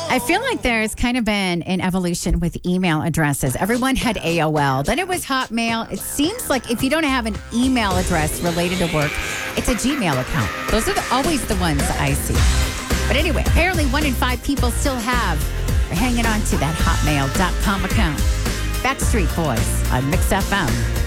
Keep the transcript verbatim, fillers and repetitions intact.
I feel like there's kind of been an evolution with email addresses. Everyone had A O L, then it was Hotmail. It seems like if you don't have an email address related to work, it's a Gmail account. Those are the, always the ones I see. But anyway, apparently one in five people still have, are hanging on to that hotmail dot com account. Backstreet Boys on Mix F M.